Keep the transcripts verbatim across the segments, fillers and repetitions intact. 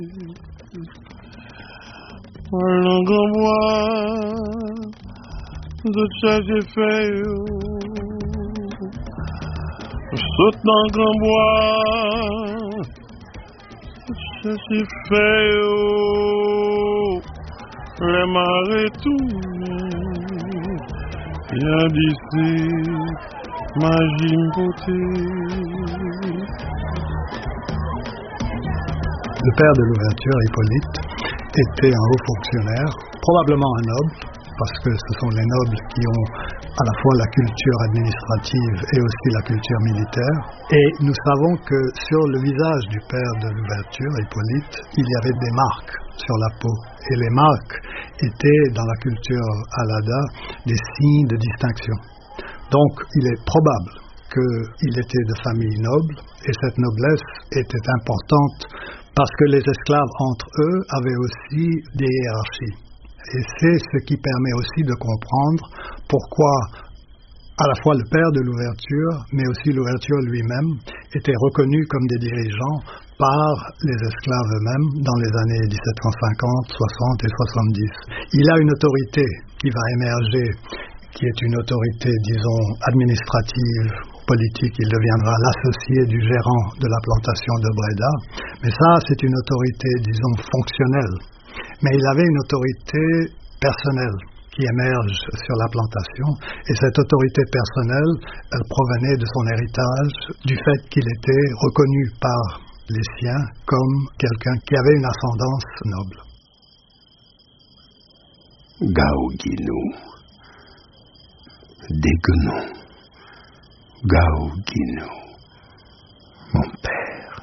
Le grand bois de chercher fait, saute dans le grand bois, chercher fait, les marées tournent, y'a d'ici magie beauté. Le père de l'ouverture, Hippolyte, était un haut fonctionnaire, probablement un noble, parce que ce sont les nobles qui ont à la fois la culture administrative et aussi la culture militaire. Et nous savons que sur le visage du père de l'ouverture, Hippolyte, il y avait des marques sur la peau. Et les marques étaient, dans la culture Allada, des signes de distinction. Donc, il est probable qu'il était de famille noble, et cette noblesse était importante parce que les esclaves entre eux avaient aussi des hiérarchies. Et c'est ce qui permet aussi de comprendre pourquoi à la fois le père de l'ouverture, mais aussi l'ouverture lui-même, étaient reconnus comme des dirigeants par les esclaves eux-mêmes dans les années dix-sept cent cinquante, soixante et soixante-dix. Il a une autorité qui va émerger, qui est une autorité, disons, administrative, politique. Il deviendra l'associé du gérant de la plantation de Breda. Mais ça, c'est une autorité, disons, fonctionnelle. Mais il avait une autorité personnelle qui émerge sur la plantation. Et cette autorité personnelle, elle provenait de son héritage, du fait qu'il était reconnu par les siens comme quelqu'un qui avait une ascendance noble. Gaouguinou, Déguenon, Gaouguinou, mon père.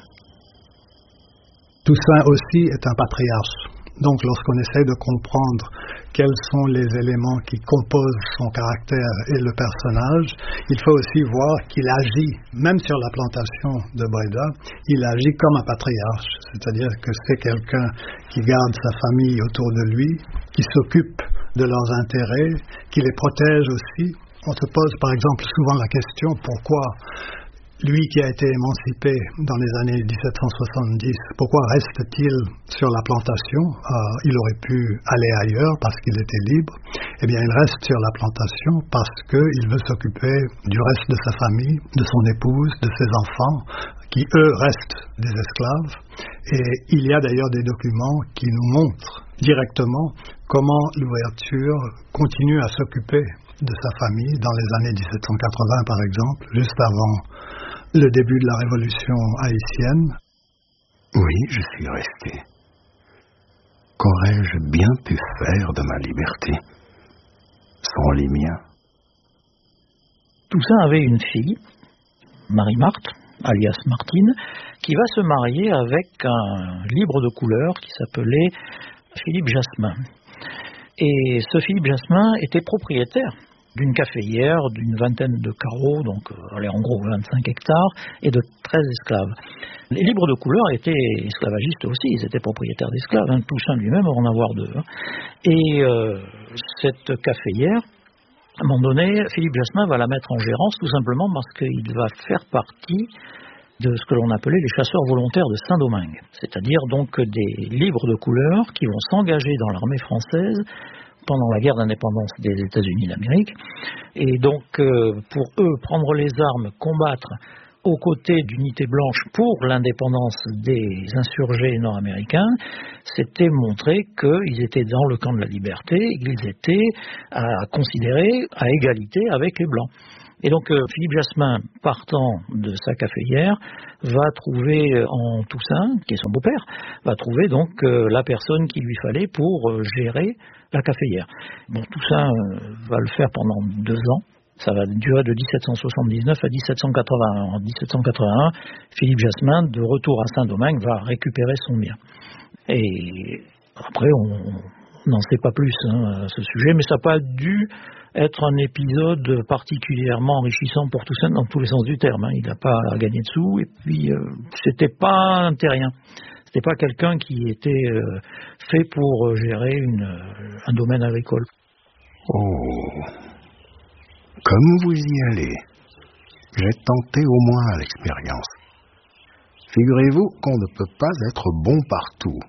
Toussaint aussi est un patriarche. Donc lorsqu'on essaie de comprendre quels sont les éléments qui composent son caractère et le personnage, il faut aussi voir qu'il agit, même sur la plantation de Breda, il agit comme un patriarche, c'est-à-dire que c'est quelqu'un qui garde sa famille autour de lui, qui s'occupe de leurs intérêts, qui les protège aussi. On se pose par exemple souvent la question pourquoi lui qui a été émancipé dans les années dix-sept cent soixante-dix, pourquoi reste-t-il sur la plantation? euh, Il aurait pu aller ailleurs parce qu'il était libre. Eh bien, il reste sur la plantation parce qu'il veut s'occuper du reste de sa famille, de son épouse, de ses enfants, qui eux restent des esclaves. Et il y a d'ailleurs des documents qui nous montrent directement comment l'ouverture continue à s'occuper de sa famille dans les années dix-sept cent quatre-vingts, par exemple, juste avant le début de la révolution haïtienne. Oui, je suis resté. Qu'aurais-je bien pu faire de ma liberté sans les miens? Toussaint avait une fille, Marie-Marthe, alias Martine, qui va se marier avec un libre de couleur qui s'appelait Philippe Jasmin. Et ce Philippe Jasmin était propriétaire d'une caféière, d'une vingtaine de carreaux, donc euh, allez, en gros vingt-cinq hectares, et de treize esclaves. Les libres de couleur étaient esclavagistes aussi, ils étaient propriétaires d'esclaves, hein, Toussaint lui-même va en avoir deux. Hein. Et euh, cette caféière, à un moment donné, Philippe Jasmin va la mettre en gérance, tout simplement parce qu'il va faire partie de ce que l'on appelait les chasseurs volontaires de Saint-Domingue, c'est-à-dire donc des libres de couleur qui vont s'engager dans l'armée française pendant la guerre d'indépendance des États-Unis d'Amérique. Et donc, euh, pour eux, prendre les armes, combattre aux côtés d'unités blanches pour l'indépendance des insurgés nord-américains, c'était montrer qu'ils étaient dans le camp de la liberté et qu'ils étaient à considérer à égalité avec les blancs. Et donc, euh, Philippe Jasmin, partant de sa caféière, va trouver en Toussaint, qui est son beau-père, va trouver donc euh, la personne qu'il lui fallait pour euh, gérer la caféière. Bon, Toussaint euh, va le faire pendant deux ans. Ça va durer de dix-sept cent soixante-dix-neuf à dix-sept cent quatre-vingt-un. En dix-sept cent quatre-vingt-un, Philippe Jasmin, de retour à Saint-Domingue, va récupérer son bien. Et après, on n'en sait pas plus hein, à ce sujet, mais ça n'a pas dû être un épisode particulièrement enrichissant pour Toussaint dans tous les sens du terme. Hein. Il n'a pas gagné de sous, et puis euh, c'était pas un terrien. C'était pas quelqu'un qui était euh, fait pour gérer une, un domaine agricole. Oh, comme vous y allez, j'ai tenté au moins l'expérience. Figurez-vous qu'on ne peut pas être bon partout.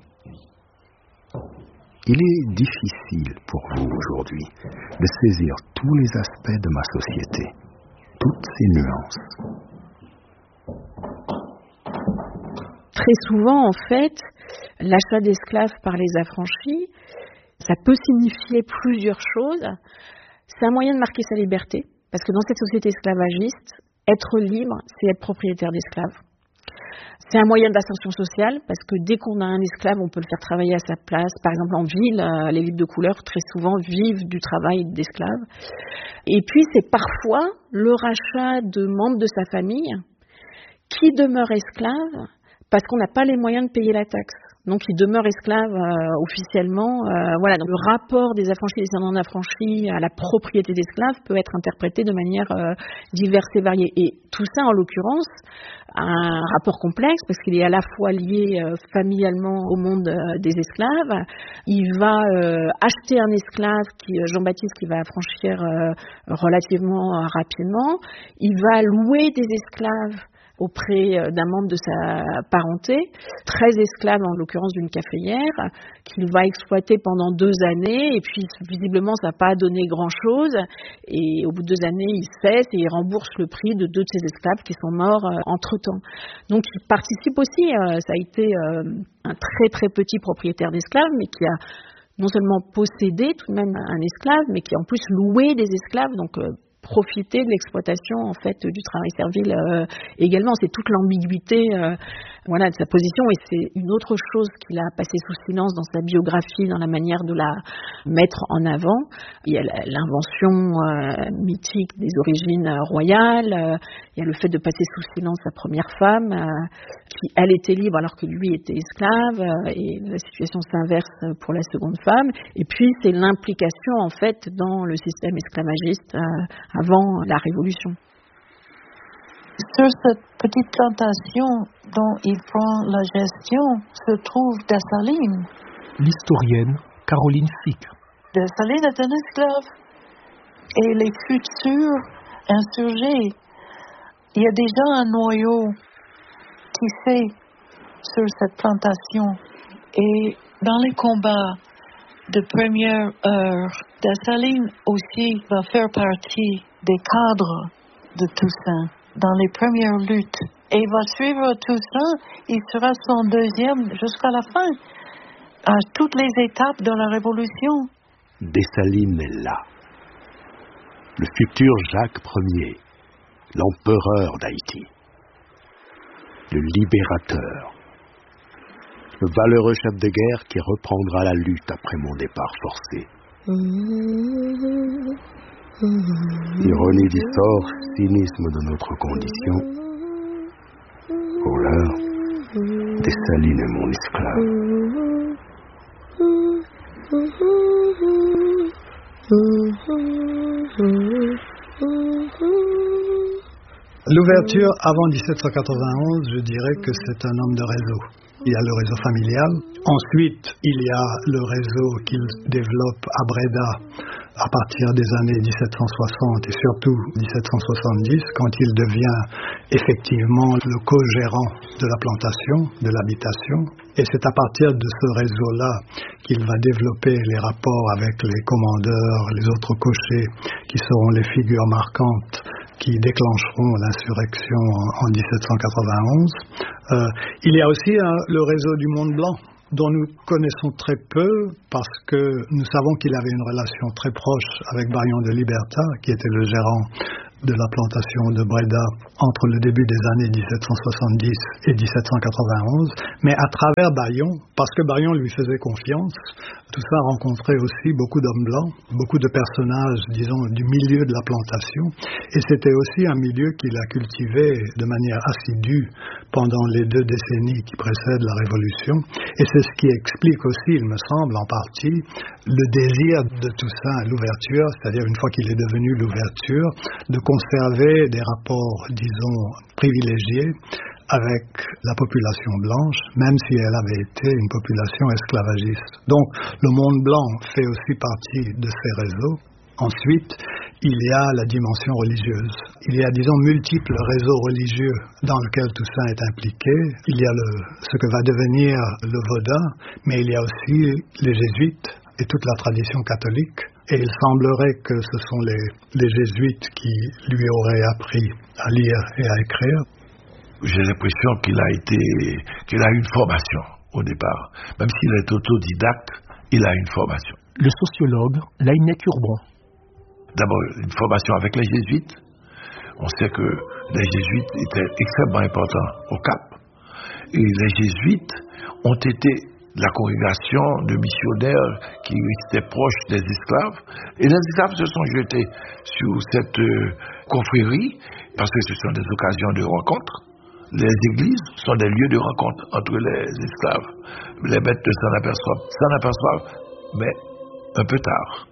Il est difficile pour vous aujourd'hui de saisir tous les aspects de ma société, toutes ses nuances. Très souvent, en fait, l'achat d'esclaves par les affranchis, ça peut signifier plusieurs choses. C'est un moyen de marquer sa liberté, parce que dans cette société esclavagiste, être libre, c'est être propriétaire d'esclaves. C'est un moyen d'ascension sociale, parce que dès qu'on a un esclave, on peut le faire travailler à sa place. Par exemple, en ville, les libres de couleur, très souvent, vivent du travail d'esclaves. Et puis, c'est parfois le rachat de membres de sa famille qui demeurent esclaves parce qu'on n'a pas les moyens de payer la taxe. Donc, ils demeurent esclaves euh, officiellement. Euh, voilà. Donc, le rapport des affranchis et des descendants d'affranchis à la propriété d'esclaves peut être interprété de manière euh, diverse et variée. Et tout ça, en l'occurrence, a un rapport complexe parce qu'il est à la fois lié euh, familialement au monde euh, des esclaves. Il va euh, acheter un esclave, qui, Jean-Baptiste, qui va affranchir euh, relativement euh, rapidement. Il va louer des esclaves auprès d'un membre de sa parenté, treize esclaves en l'occurrence d'une caféière, qu'il va exploiter pendant deux années, et puis visiblement ça n'a pas donné grand-chose, et au bout de deux années il cesse et il rembourse le prix de deux de ses esclaves qui sont morts euh, entre-temps. Donc il participe aussi, euh, ça a été euh, un très très petit propriétaire d'esclaves, mais qui a non seulement possédé tout de même un esclave, mais qui a en plus loué des esclaves, donc euh, profiter de l'exploitation en fait du travail servile euh, également. C'est toute l'ambiguïté euh, voilà, de sa position, et c'est une autre chose qu'il a passé sous silence dans sa biographie, dans la manière de la mettre en avant. Il y a l'invention euh, mythique des origines euh, royales, euh, il y a le fait de passer sous silence sa première femme, euh, qui elle était libre alors que lui était esclave, euh, et la situation s'inverse pour la seconde femme. Et puis c'est l'implication en fait dans le système esclavagiste euh, avant la Révolution. Sur cette petite plantation dont il prend la gestion se trouve Dessalines. L'historienne Caroline Fick. Dessalines est un esclave. Et les futurs insurgés, il y a déjà un noyau qui fait sur cette plantation. Et dans les combats de première heure, Dessalines aussi va faire partie des cadres de Toussaint dans les premières luttes. Et il va suivre Toussaint, il sera son deuxième jusqu'à la fin, à toutes les étapes de la Révolution. Dessalines est là. Le futur Jacques Ier, l'empereur d'Haïti, le libérateur, le valeureux chef de guerre qui reprendra la lutte après mon départ forcé. Ironie du sort, cynisme de notre condition. Pour l'heure, Dessalines est mon esclave. L'ouverture avant dix-sept cent quatre-vingt-onze, je dirais que c'est un homme de réseau. Il y a le réseau familial. Ensuite, il y a le réseau qu'il développe à Breda à partir des années dix-sept cent soixante et surtout dix-sept cent soixante-dix, quand il devient effectivement le co-gérant de la plantation, de l'habitation. Et c'est à partir de ce réseau-là qu'il va développer les rapports avec les commandeurs, les autres cochers, qui seront les figures marquantes qui déclencheront l'insurrection en, en dix-sept cent quatre-vingt-onze. Euh, il y a aussi hein, le réseau du monde blanc, dont nous connaissons très peu parce que nous savons qu'il avait une relation très proche avec Bayon de Liberta, qui était le gérant de la plantation de Breda entre le début des années dix-sept cent soixante-dix et dix-sept cent quatre-vingt-onze, mais à travers Bayon, parce que Bayon lui faisait confiance. Tout ça a rencontré aussi beaucoup d'hommes blancs, beaucoup de personnages, disons, du milieu de la plantation, et c'était aussi un milieu qu'il a cultivé de manière assidue pendant les deux décennies qui précèdent la Révolution, et c'est ce qui explique aussi, il me semble, en partie, le désir de Toussaint, l'ouverture, c'est-à-dire une fois qu'il est devenu l'ouverture, de conserver des rapports, disons, privilégiés avec la population blanche, même si elle avait été une population esclavagiste. Donc, le monde blanc fait aussi partie de ces réseaux. Ensuite, il y a la dimension religieuse. Il y a, disons, multiples réseaux religieux dans lesquels tout ça est impliqué. Il y a le, ce que va devenir le Vodun, mais il y a aussi les jésuites et toute la tradition catholique. Et il semblerait que ce sont les, les jésuites qui lui auraient appris à lire et à écrire. J'ai l'impression qu'il a été, qu'il a eu une formation au départ. Même s'il est autodidacte, il a une formation. Le sociologue Laïnec Urban. D'abord, une formation avec les jésuites. On sait que les jésuites étaient extrêmement importants au Cap. Et les jésuites ont été la congrégation de missionnaires qui étaient proches des esclaves. Et les esclaves se sont jetés sur cette euh, confrérie parce que ce sont des occasions de rencontre. Les églises sont des lieux de rencontre entre les esclaves. Les bêtes ne s'en aperçoivent, s'en aperçoivent, mais un peu tard.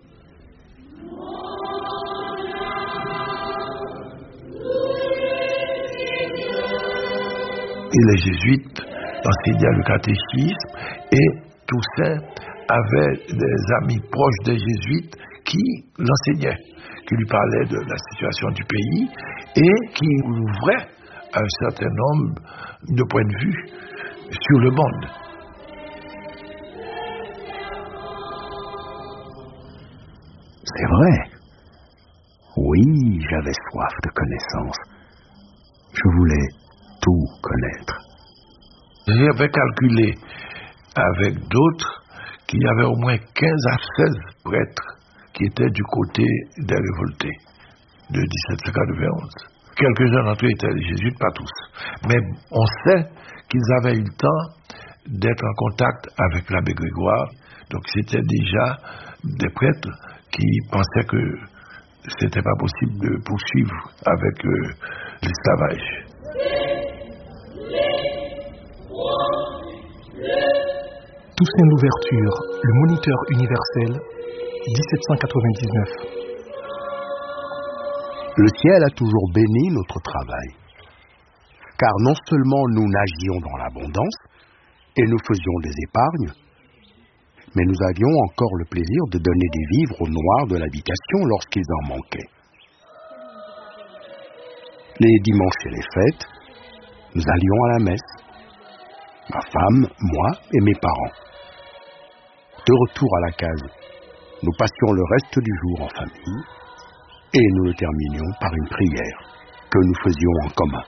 Et les jésuites enseignaient le catéchisme et Toussaint avait des amis proches des jésuites qui l'enseignaient, qui lui parlaient de la situation du pays et qui ouvraient un certain nombre de points de vue sur le monde. C'est vrai. Oui, j'avais soif de connaissances. Je voulais tout connaître. J'avais calculé avec d'autres qu'il y avait au moins quinze à seize prêtres qui étaient du côté des révoltés de dix-sept cent quatre-vingt-onze. Quelques-uns d'entre eux étaient des jésuites, pas tous. Mais on sait qu'ils avaient eu le temps d'être en contact avec l'abbé Grégoire. Donc c'était déjà des prêtres qui pensaient que c'était pas possible de poursuivre avec euh, l'esclavage. Toussaint Louverture, le moniteur universel, dix-sept cent quatre-vingt-dix-neuf. Le ciel a toujours béni notre travail, car non seulement nous nagions dans l'abondance et nous faisions des épargnes, mais nous avions encore le plaisir de donner des vivres aux noirs de l'habitation lorsqu'ils en manquaient. Les dimanches et les fêtes, nous allions à la messe, ma femme, moi et mes parents. De retour à la case, nous passions le reste du jour en famille et nous le terminions par une prière que nous faisions en commun.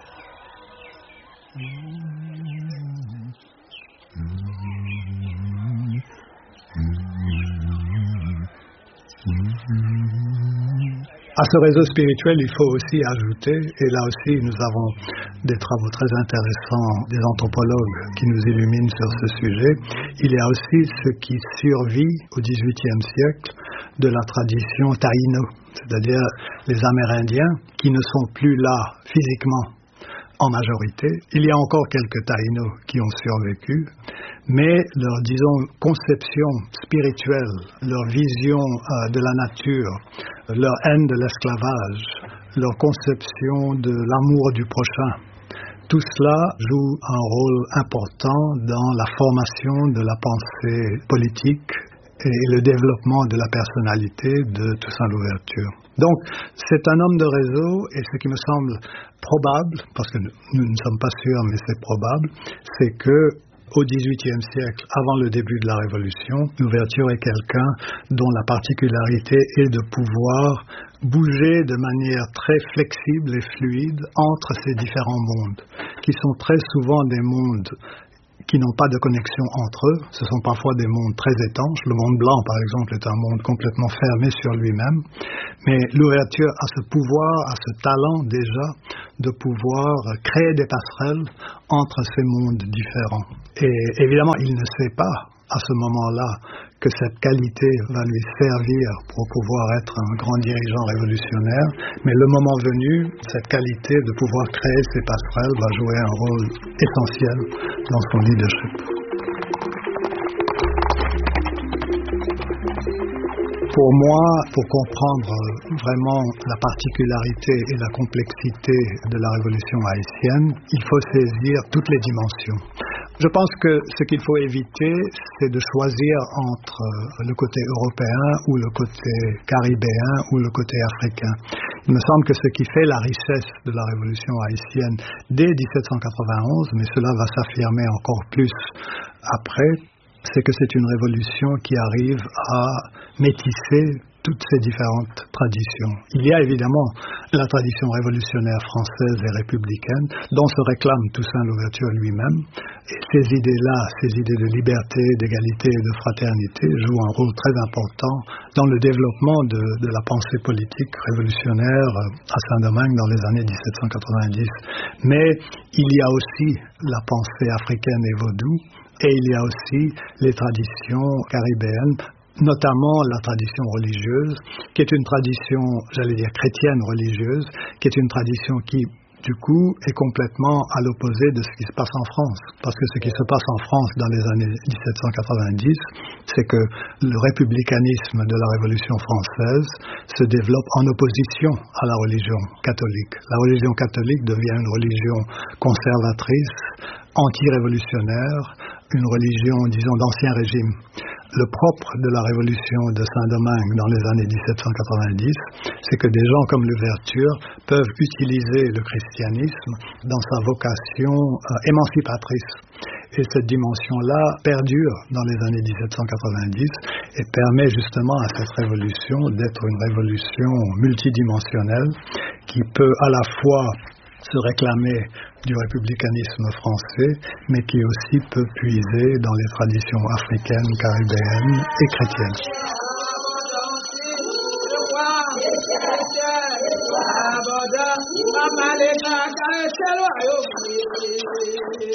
À ce réseau spirituel, il faut aussi ajouter, et là aussi nous avons des travaux très intéressants, des anthropologues qui nous illuminent sur ce sujet, il y a aussi ce qui survit au dix-huitième siècle de la tradition taïno, c'est-à-dire les Amérindiens qui ne sont plus là physiquement en majorité. Il y a encore quelques taïnos qui ont survécu, mais leur, disons, conception spirituelle, leur vision euh, de la nature, leur haine de l'esclavage, leur conception de l'amour du prochain, tout cela joue un rôle important dans la formation de la pensée politique et le développement de la personnalité de Toussaint Louverture. Donc, c'est un homme de réseau, et ce qui me semble probable, parce que nous ne sommes pas sûrs, mais c'est probable, c'est que au dix-huitième siècle, avant le début de la Révolution, Louverture est quelqu'un dont la particularité est de pouvoir bouger de manière très flexible et fluide entre ces différents mondes, qui sont très souvent des mondes qui n'ont pas de connexion entre eux. Ce sont parfois des mondes très étanches. Le monde blanc, par exemple, est un monde complètement fermé sur lui-même. Mais l'ouverture a ce pouvoir, a ce talent déjà de pouvoir créer des passerelles entre ces mondes différents. Et évidemment, il ne sait pas à ce moment-là que cette qualité va lui servir pour pouvoir être un grand dirigeant révolutionnaire, mais le moment venu, cette qualité de pouvoir créer ces passerelles va jouer un rôle essentiel dans son leadership. Pour moi, pour comprendre vraiment la particularité et la complexité de la révolution haïtienne, il faut saisir toutes les dimensions. Je pense que ce qu'il faut éviter, c'est de choisir entre le côté européen ou le côté caribéen ou le côté africain. Il me semble que ce qui fait la richesse de la révolution haïtienne dès dix-sept cent quatre-vingt-onze, mais cela va s'affirmer encore plus après, c'est que c'est une révolution qui arrive à métisser toutes ces différentes traditions. Il y a évidemment la tradition révolutionnaire française et républicaine, dont se réclame Toussaint Louverture lui-même. Et ces idées-là, ces idées de liberté, d'égalité et de fraternité jouent un rôle très important dans le développement de, de la pensée politique révolutionnaire à Saint-Domingue dans les années dix-sept cent quatre-vingt-dix. Mais il y a aussi la pensée africaine et vaudou, et il y a aussi les traditions caribéennes, notamment la tradition religieuse, qui est une tradition, j'allais dire chrétienne religieuse, qui est une tradition qui, du coup, est complètement à l'opposé de ce qui se passe en France. Parce que ce qui se passe en France dans les années dix-sept cent quatre-vingt-dix, c'est que le républicanisme de la Révolution française se développe en opposition à la religion catholique. La religion catholique devient une religion conservatrice, anti-révolutionnaire, une religion, disons, d'ancien régime. Le propre de la révolution de Saint-Domingue dans les années dix-sept cent quatre-vingt-dix, c'est que des gens comme Louverture peuvent utiliser le christianisme dans sa vocation euh, émancipatrice. Et cette dimension-là perdure dans les années dix-sept cent quatre-vingt-dix et permet justement à cette révolution d'être une révolution multidimensionnelle qui peut à la fois se réclamer du républicanisme français, mais qui aussi peut puiser dans les traditions africaines, caribéennes et chrétiennes.